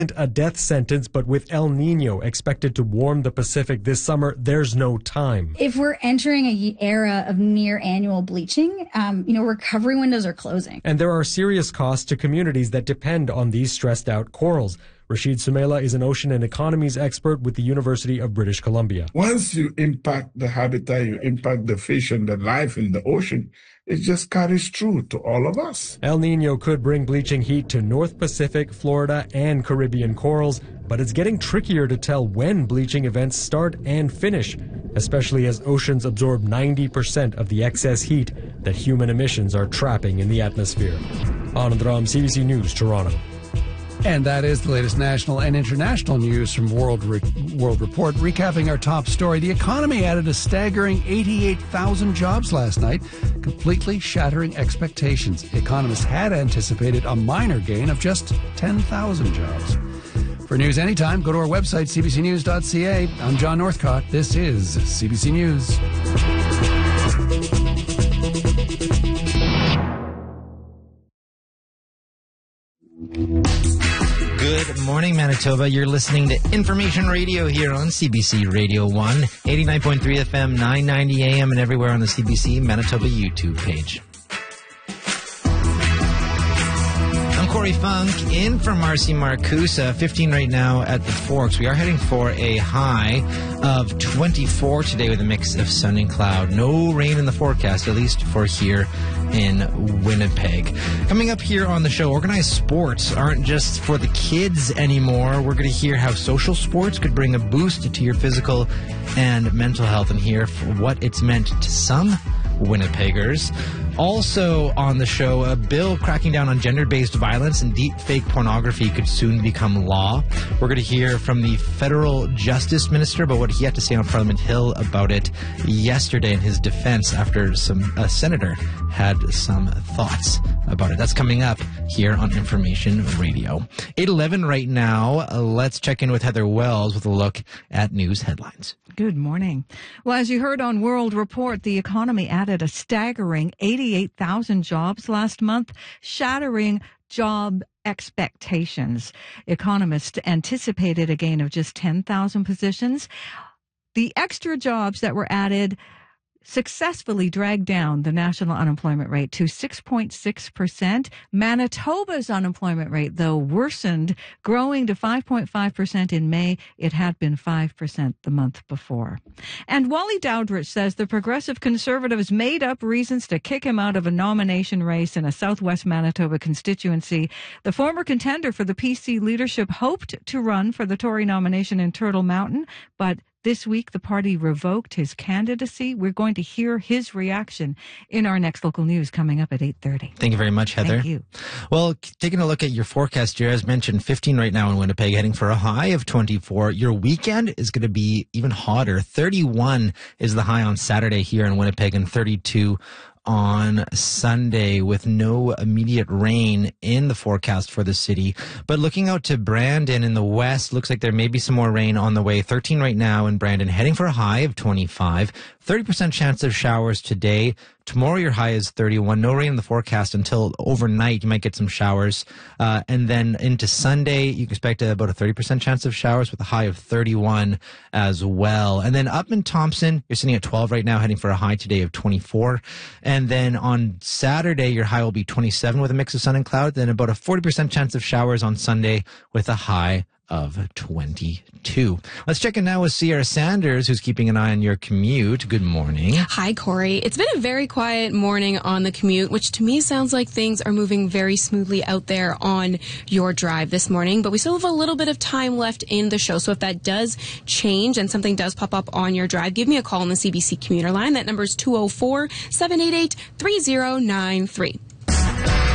a death sentence, but with El Nino expected to warm the Pacific this summer, there's no time. If we're entering an era of near annual bleaching, recovery windows are closing. And there are serious costs to communities that depend on these stressed out corals. Rashid Sumaila is an ocean and economies expert with the University of British Columbia. Once you impact the habitat, you impact the fish and the life in the ocean, it just carries through to all of us. El Nino could bring bleaching heat to North Pacific, Florida, and Caribbean corals, but it's getting trickier to tell when bleaching events start and finish, especially as oceans absorb 90% of the excess heat that human emissions are trapping in the atmosphere. Anand Ram, CBC News, Toronto. And that is the latest national and international news from World Report. Recapping our top story, the economy added a staggering 88,000 jobs last night, completely shattering expectations. Economists had anticipated a minor gain of just 10,000 jobs. For news anytime, go to our website, cbcnews.ca. I'm John Northcott. This is CBC News. Good morning, Manitoba. You're listening to Information Radio here on CBC Radio 1, 89.3 FM, 990 AM, and everywhere on the CBC Manitoba YouTube page. I'm Corey Funk, in for Marcy Marcusa, 15 right now at the Forks. We are heading for a high of 24 today with a mix of sun and cloud. No rain in the forecast, at least for here in Winnipeg. Coming up here on the show, organized sports aren't just for the kids anymore. We're going to hear how social sports could bring a boost to your physical and mental health, and hear what it's meant to some Winnipeggers. Also on the show, a bill cracking down on gender-based violence and deep-fake pornography could soon become law. We're going to hear from the federal justice minister about what he had to say on Parliament Hill about it yesterday in his defense after a senator had some thoughts about it. That's coming up here on Information Radio. 8:11 right now. Let's check in with Heather Wells with a look at news headlines. Good morning. Well, as you heard on World Report, the economy added a staggering 88,000 jobs last month, shattering job expectations. Economists anticipated a gain of just 10,000 positions. The extra jobs that were added successfully dragged down the national unemployment rate to 6.6%. Manitoba's unemployment rate, though, worsened, growing to 5.5% in May. It had been 5% the month before. And Wally Dowdrich says the Progressive Conservatives made up reasons to kick him out of a nomination race in a southwest Manitoba constituency. The former contender for the PC leadership hoped to run for the Tory nomination in Turtle Mountain, but this week, the party revoked his candidacy. We're going to hear his reaction in our next local news coming up at 8:30. Thank you very much, Heather. Thank you. Well, taking a look at your forecast here, as mentioned, 15 right now in Winnipeg, heading for a high of 24. Your weekend is going to be even hotter. 31 is the high on Saturday here in Winnipeg, and 32 on Sunday, with no immediate rain in the forecast for the city. But looking out to Brandon in the west, looks like there may be some more rain on the way. 13 right now in Brandon, heading for a high of 25. 30% chance of showers today. Tomorrow your high is 31. No rain in the forecast until overnight. You might get some showers. And then into Sunday, you can expect about a 30% chance of showers with a high of 31 as well. And then up in Thompson, you're sitting at 12 right now, heading for a high today of 24. And then on Saturday, your high will be 27 with a mix of sun and cloud. Then about a 40% chance of showers on Sunday with a high of 22. Let's check in now with Sierra Sanders, who's keeping an eye on your commute. Good morning. Hi, Corey. It's been a very quiet morning on the commute, which to me sounds like things are moving very smoothly out there on your drive this morning. But we still have a little bit of time left in the show. So if that does change and something does pop up on your drive, give me a call on the CBC commuter line. That number is 204-788-3093.